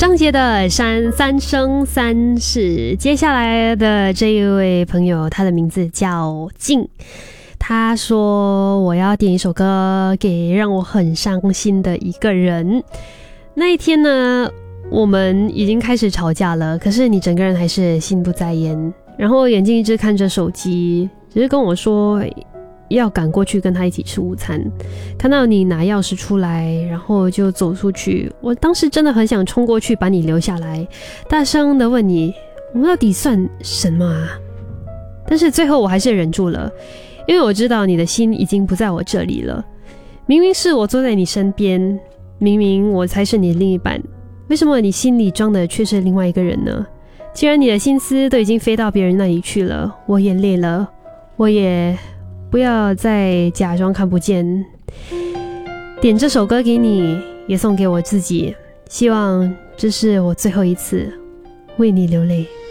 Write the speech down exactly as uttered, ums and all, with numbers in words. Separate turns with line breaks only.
张杰的山三生三世。接下来的这一位朋友，他的名字叫静，他说我要点一首歌给让我很伤心的一个人。那一天呢，我们已经开始吵架了，可是你整个人还是心不在焉，然后眼睛一直看着手机，只是跟我说要赶过去跟他一起吃午餐。看到你拿钥匙出来，然后就走出去，我当时真的很想冲过去把你留下来，大声的问你我们到底算什么啊？但是最后我还是忍住了，因为我知道你的心已经不在我这里了。明明是我坐在你身边，明明我才是你的另一半，为什么你心里装的却是另外一个人呢？既然你的心思都已经飞到别人那里去了，我也累了，我也不要再假装看不见。点这首歌给你，也送给我自己，希望这是我最后一次为你流泪。